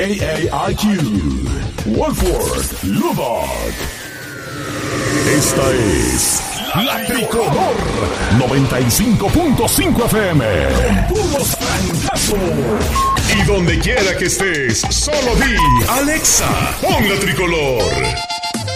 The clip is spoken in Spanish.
AAIQ, Wolford, Lubbock. Esta es La Tricolor 95.5 FM. Con puros francazos. Y donde quiera que estés, solo di Alexa, pon La Tricolor.